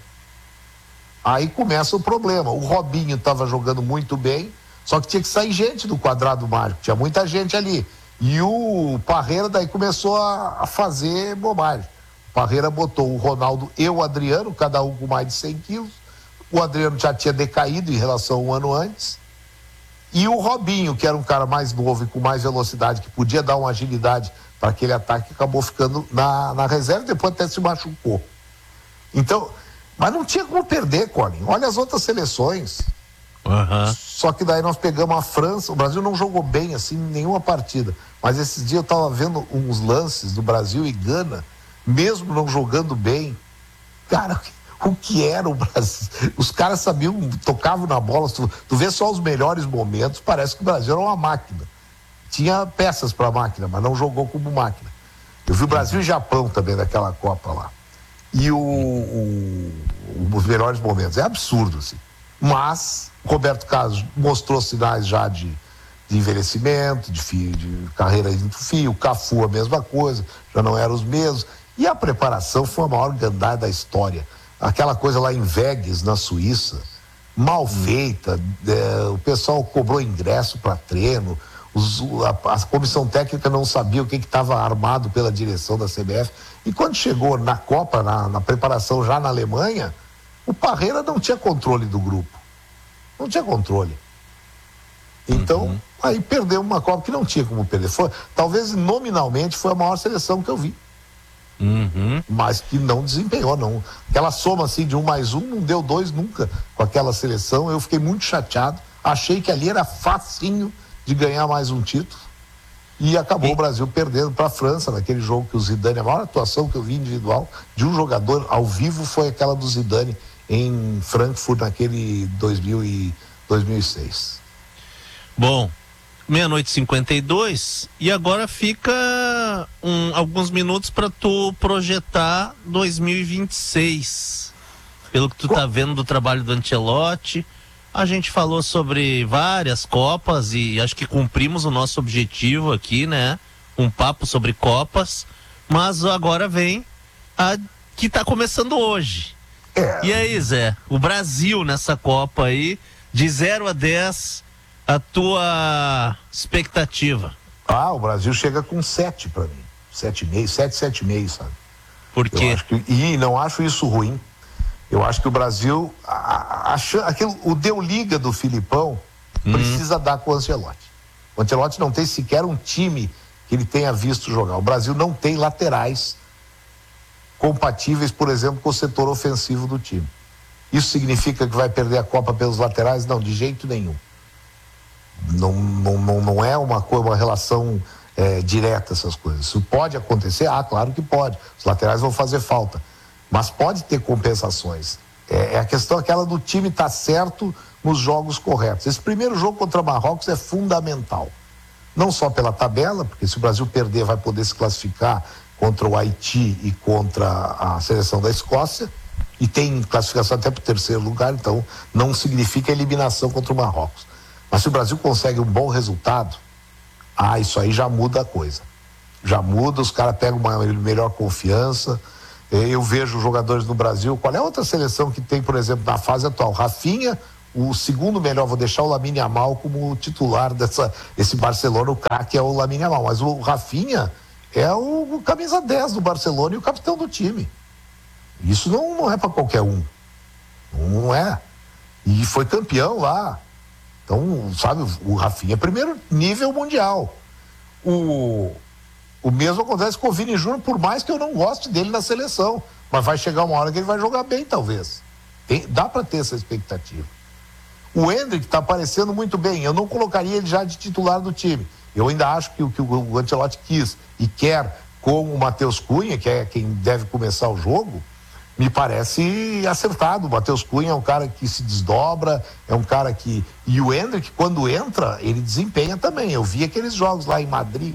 Aí começa o problema. O Robinho estava jogando muito bem, só que tinha que sair gente do quadrado mágico. Tinha muita gente ali. E o Parreira daí começou a, a fazer bobagem. O Parreira botou o Ronaldo e o Adriano, cada um com mais de cem quilos. O Adriano já tinha decaído em relação a um ano antes. E o Robinho, que era um cara mais novo e com mais velocidade, que podia dar uma agilidade para aquele ataque, acabou ficando na, na reserva e depois até se machucou. Então, mas não tinha como perder, Colin. Olha as outras seleções. Uhum. Só que daí nós pegamos a França. O Brasil não jogou bem assim em nenhuma partida. Mas esses dias eu estava vendo uns lances do Brasil e Gana, mesmo não jogando bem. Cara, o que era o Brasil? Os caras sabiam, tocavam na bola. Tu, tu vê só os melhores momentos, parece que o Brasil era uma máquina. Tinha peças para máquina, mas não jogou como máquina. Eu vi o Brasil e Japão também naquela Copa lá. E o, o, os melhores momentos. É absurdo, assim. Mas Roberto Carlos mostrou sinais já de, de envelhecimento, de, fio, de carreira indo fio. O Cafu a mesma coisa, já não eram os mesmos. E a preparação foi a maior gandai da história. Aquela coisa lá em Vegas, na Suíça, mal feita. É, o pessoal cobrou ingresso para treino. Os, a, a comissão técnica não sabia o que estava armado pela direção da C B F. E quando chegou na Copa, na, na preparação já na Alemanha, o Parreira não tinha controle do grupo. Não tinha controle. Então, uhum. aí perdeu uma Copa que não tinha como perder. Foi, talvez nominalmente foi a maior seleção que eu vi. Uhum. Mas que não desempenhou, não. Aquela soma assim de um mais um, não deu dois nunca com aquela seleção. Eu fiquei muito chateado. Achei que ali era facinho de ganhar mais um título. E acabou e... o Brasil perdendo para a França naquele jogo que o Zidane, a maior atuação que eu vi individual de um jogador ao vivo foi aquela do Zidane em Frankfurt naquele dois mil e seis. Bom, meia-noite e cinquenta e dois e agora fica um, alguns minutos para tu projetar dois mil e vinte e seis. Pelo que tu Co... tá vendo do trabalho do Ancelotti, a gente falou sobre várias Copas e acho que cumprimos o nosso objetivo aqui, né? Um papo sobre Copas, mas agora vem a que tá começando hoje. É. E aí, Zé, o Brasil nessa Copa aí, de zero a dez, a tua expectativa? Ah, o Brasil chega com sete para mim. sete e meio, sete, sete e meio, sabe? Por quê? Eu acho que, e não acho isso ruim. Eu acho que o Brasil, a, a, a, aquilo, o deu liga do Filipão hum. precisa dar com o Ancelotti. O Ancelotti não tem sequer um time que ele tenha visto jogar. O Brasil não tem laterais compatíveis, por exemplo, com o setor ofensivo do time. Isso significa que vai perder a Copa pelos laterais? Não, de jeito nenhum. Não, não, não, não é uma, uma relação é, direta essas coisas. Isso pode acontecer? Ah, claro que pode. Os laterais vão fazer falta. Mas pode ter compensações. É, é a questão aquela do time estar certo nos jogos corretos. Esse primeiro jogo contra Marrocos é fundamental. Não só pela tabela, porque se o Brasil perder vai poder se classificar contra o Haiti e contra a seleção da Escócia, e tem classificação até para o terceiro lugar, então não significa eliminação contra o Marrocos. Mas se o Brasil consegue um bom resultado, ah, isso aí já muda a coisa. Já muda, os caras pegam uma melhor confiança. Eu vejo jogadores no Brasil. Qual é a outra seleção que tem, por exemplo, na fase atual? Rafinha, o segundo melhor, vou deixar o Lamine Yamal como titular dessa, esse Barcelona, o craque é o Lamine Yamal, mas o Rafinha é o, o camisa dez do Barcelona e o capitão do time. Isso não, não é para qualquer um. Não é. E foi campeão lá. Então, sabe, o Rafinha é primeiro nível mundial. O, o mesmo acontece com o Vini Júnior, por mais que eu não goste dele na seleção. Mas vai chegar uma hora que ele vai jogar bem, talvez. Tem, dá para ter essa expectativa. O Endrick está aparecendo muito bem. Eu não colocaria ele já de titular do time. Eu ainda acho que o que o Ancelotti quis e quer com o Matheus Cunha, que é quem deve começar o jogo, me parece acertado. O Matheus Cunha é um cara que se desdobra, é um cara que... E o Endrick, quando entra, ele desempenha também. Eu vi aqueles jogos lá em Madrid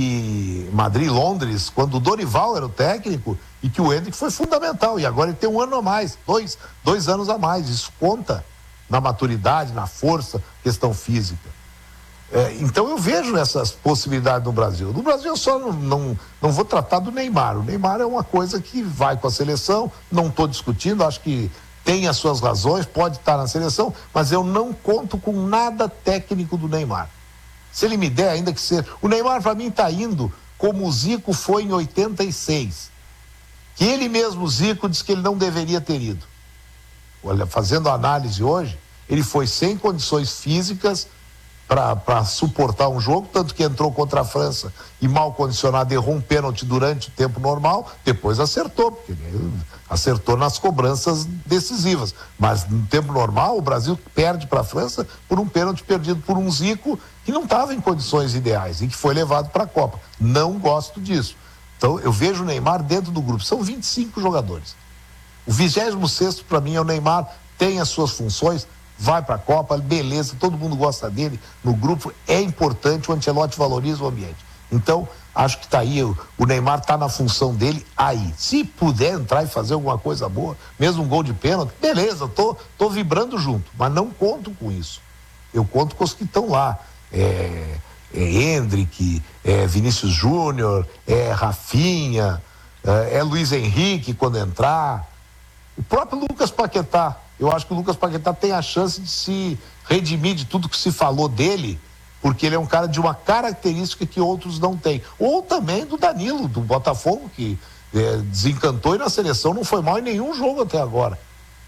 e Madrid, Londres, quando o Dorival era o técnico e que o Endrick foi fundamental. E agora ele tem um ano a mais, dois, dois anos a mais. Isso conta na maturidade, na força, questão física. É, então eu vejo essas possibilidades no Brasil. No Brasil eu só não, não, não vou tratar do Neymar. O Neymar é uma coisa que vai com a seleção, não estou discutindo, acho que tem as suas razões, pode estar na seleção, mas eu não conto com nada técnico do Neymar. Se ele me der, ainda que seja... O Neymar para mim está indo como o Zico foi em oitenta e seis. Que ele mesmo, o Zico, disse que ele não deveria ter ido. Olha, fazendo a análise hoje, ele foi sem condições físicas para suportar um jogo, tanto que entrou contra a França e mal condicionado, errou um pênalti durante o tempo normal, depois acertou, porque ele acertou nas cobranças decisivas, mas no tempo normal o Brasil perde para a França por um pênalti perdido por um Zico que não estava em condições ideais e que foi levado para a Copa. Não gosto disso. Então eu vejo o Neymar dentro do grupo, são vinte e cinco jogadores. O vigésimo sexto para mim é o Neymar, tem as suas funções, vai para a Copa, beleza, todo mundo gosta dele, no grupo é importante, o Ancelotti valoriza o ambiente. Então, acho que está aí, o, o Neymar está na função dele aí. Se puder entrar e fazer alguma coisa boa, mesmo um gol de pênalti, beleza, tô, tô vibrando junto, mas não conto com isso. Eu conto com os que estão lá. É, é Endrick, é Vinícius Júnior, é Rafinha, é, é Luiz Henrique quando entrar, o próprio Lucas Paquetá. Eu acho que o Lucas Paquetá tem a chance de se redimir de tudo que se falou dele, porque ele é um cara de uma característica que outros não têm. Ou também do Danilo, do Botafogo, que é, desencantou e na seleção não foi mal em nenhum jogo até agora.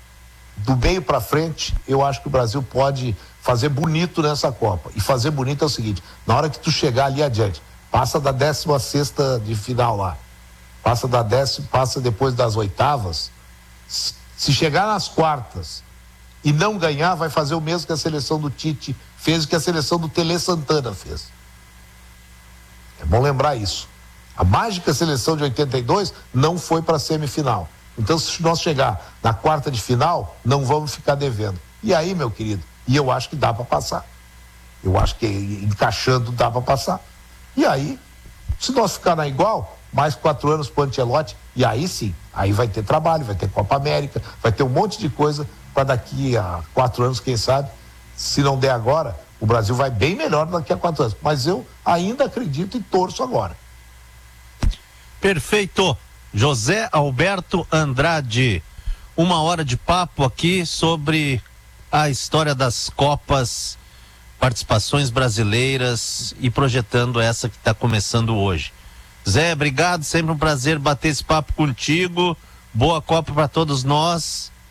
Do meio para frente, eu acho que o Brasil pode fazer bonito nessa Copa. E fazer bonito é o seguinte, na hora que tu chegar ali adiante, passa da décima sexta de final lá, passa da décima, passa depois das oitavas. Se chegar nas quartas e não ganhar, vai fazer o mesmo que a seleção do Tite fez e que a seleção do Tele Santana fez. É bom lembrar isso. A mágica seleção de oitenta e dois não foi para a semifinal. Então, se nós chegar na quarta de final, não vamos ficar devendo. E aí, meu querido, e eu acho que dá para passar. Eu acho que encaixando dá para passar. E aí, se nós ficar na igual, mais quatro anos para o Ancelotti, e aí sim, aí vai ter trabalho, vai ter Copa América, vai ter um monte de coisa para daqui a quatro anos, quem sabe, se não der agora, o Brasil vai bem melhor daqui a quatro anos. Mas eu ainda acredito e torço agora. Perfeito. José Alberto Andrade, uma hora de papo aqui sobre a história das Copas, participações brasileiras e projetando essa que está começando hoje. Zé, obrigado, sempre um prazer bater esse papo contigo. Boa Copa para todos nós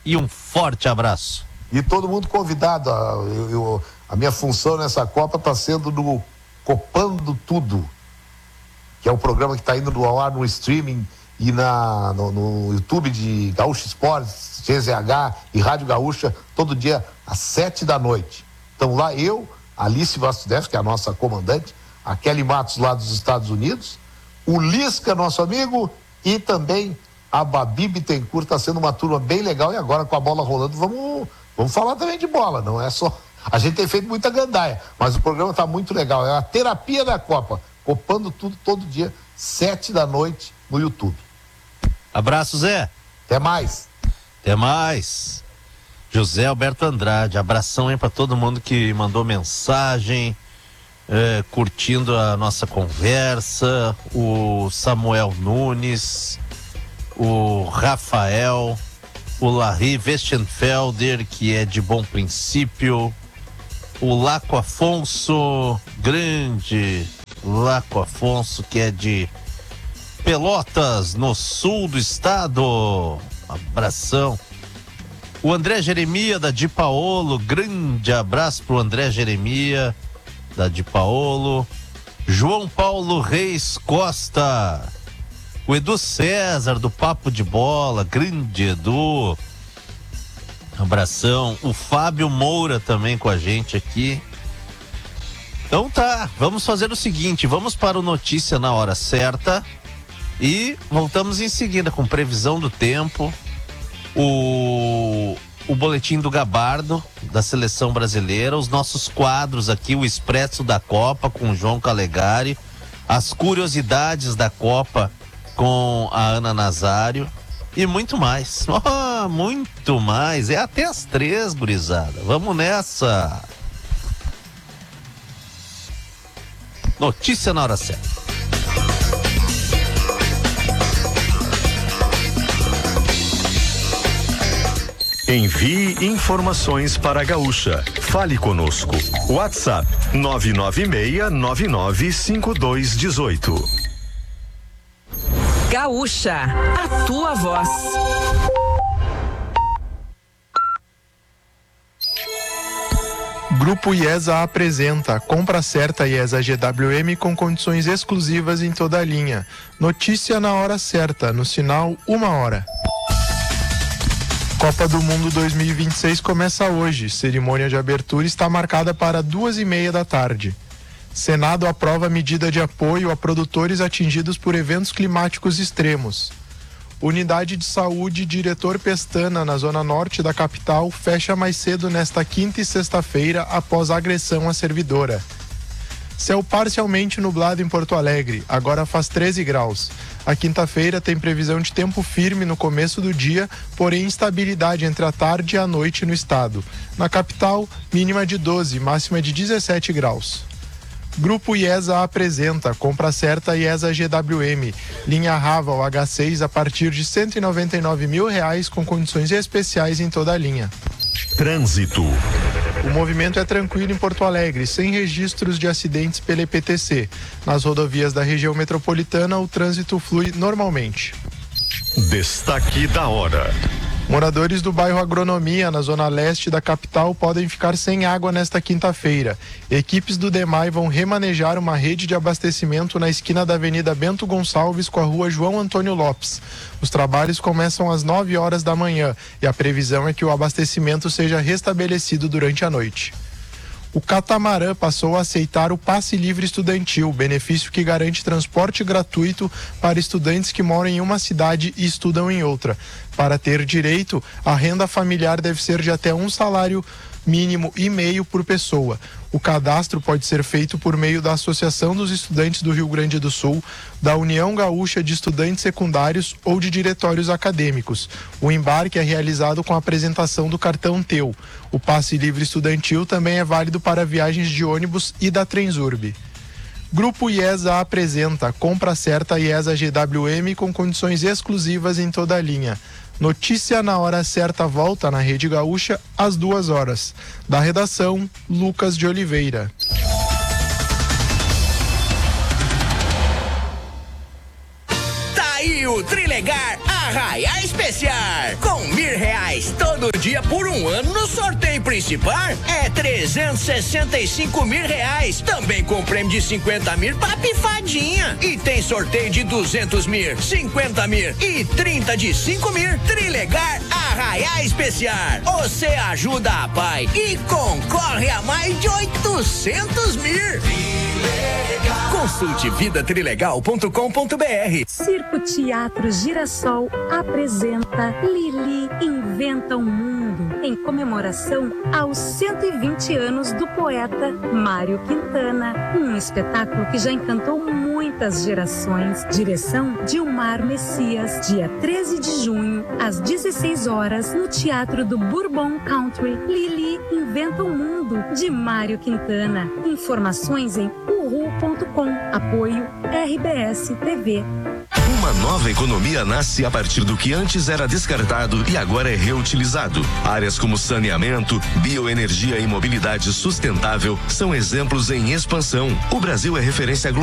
e um forte abraço. E todo mundo convidado. A, eu, eu, a minha função nessa Copa está sendo no Copando Tudo, que é o programa que está indo no ar no streaming e na, no, no YouTube de Gaúcha Esportes, G Z H e Rádio Gaúcha, todo dia às sete da noite. Então lá eu, Alice Vastudef, que é a nossa comandante, a Kelly Matos lá dos Estados Unidos, o Lisca, nosso amigo, e também a Babi Bittencourt. Está sendo uma turma bem legal. E agora com a bola rolando, vamos, vamos falar também de bola, não é só... A gente tem feito muita gandaia, mas o programa está muito legal. É a terapia da Copa, Copando Tudo todo dia, sete da noite no YouTube. Abraço, Zé. Até mais. Até mais. José Alberto Andrade, abração aí para todo mundo que mandou mensagem, é, curtindo a nossa conversa. O Samuel Nunes, o Rafael, o Larry Westenfelder, que é de Bom Princípio, o Laco Afonso, grande Laco Afonso, que é de Pelotas, no sul do estado. Abração. O André Jeremia, da Di Paolo, grande abraço pro André Jeremia, da Di Paolo. João Paulo Reis Costa. O Edu César, do Papo de Bola, grande Edu. Abração. O Fábio Moura também com a gente aqui. Então tá, vamos fazer o seguinte, vamos para o Notícia na Hora Certa e voltamos em seguida com previsão do tempo, o, o boletim do Gabardo, da Seleção Brasileira, os nossos quadros aqui, o Expresso da Copa com o João Calegari, as curiosidades da Copa com a Ana Nazário e muito mais. Oh, muito mais. É até as três, gurizada. Vamos nessa. Notícia na Hora Certa. Envie informações para a Gaúcha. Fale conosco. WhatsApp nove nove seis nove nove cinco dois um oito. Gaúcha, a tua voz. Grupo IESA apresenta Compra Certa IESA G W M com condições exclusivas em toda a linha. Notícia na hora certa, no sinal uma hora. Copa do Mundo dois mil e vinte e seis começa hoje. Cerimônia de abertura está marcada para duas e meia da tarde. Senado aprova medida de apoio a produtores atingidos por eventos climáticos extremos. Unidade de Saúde Diretor Pestana, na zona norte da capital, fecha mais cedo nesta quinta e sexta-feira após agressão à servidora. Céu parcialmente nublado em Porto Alegre, agora faz treze graus. A quinta-feira tem previsão de tempo firme no começo do dia, porém instabilidade entre a tarde e a noite no estado. Na capital, mínima de doze, máxima de dezessete graus. Grupo IESA apresenta Compra Certa IESA G W M, linha Raval H seis a partir de cento e noventa e nove mil reais com condições especiais em toda a linha. Trânsito. O movimento é tranquilo em Porto Alegre, sem registros de acidentes pela E P T C. Nas rodovias da região metropolitana, o trânsito flui normalmente. Destaque da hora. Moradores do bairro Agronomia, na zona leste da capital, podem ficar sem água nesta quinta-feira. Equipes do DEMAI vão remanejar uma rede de abastecimento na esquina da Avenida Bento Gonçalves com a rua João Antônio Lopes. Os trabalhos começam às nove horas da manhã e a previsão é que o abastecimento seja restabelecido durante a noite. O Catamarã passou a aceitar o Passe Livre Estudantil, benefício que garante transporte gratuito para estudantes que moram em uma cidade e estudam em outra. Para ter direito, a renda familiar deve ser de até um salário mínimo e meio por pessoa. O cadastro pode ser feito por meio da Associação dos Estudantes do Rio Grande do Sul, da União Gaúcha de Estudantes Secundários ou de diretórios acadêmicos. O embarque é realizado com a apresentação do cartão Teu. O passe livre estudantil também é válido para viagens de ônibus e da Transurb. Grupo IESA apresenta Compra Certa IESA G W M com condições exclusivas em toda a linha. Notícia na hora certa volta na Rede Gaúcha às duas horas. Da redação, Lucas de Oliveira. Tá aí o Trilegar Arraia Especial. Com mil reais todo dia por um ano no sorteio principal é trezentos e sessenta e cinco mil reais. Também com prêmio de cinquenta mil pra pifadinha. E tem sorteio de duzentos mil, cinquenta mil e trinta de cinco mil. Trilegar Arraia Especial. Você ajuda a pai e concorre a mais de oitocentos mil. Trilegal. Consulte vida trilegal ponto com ponto br. Circo Teatro Girassol apresenta Lili Inventa o Mundo, em comemoração aos cento e vinte anos do poeta Mário Quintana. Um espetáculo que já encantou muitas gerações. Direção Dilmar Messias, dia treze de junho, às dezesseis horas, no Teatro do Bourbon Country. Lili Inventa o Mundo, de Mário Quintana. Informações em uhu ponto com. Apoio R B S T V. Uma nova economia nasce a partir do que antes era descartado e agora é reutilizado. Áreas como saneamento, bioenergia e mobilidade sustentável são exemplos em expansão. O Brasil é referência global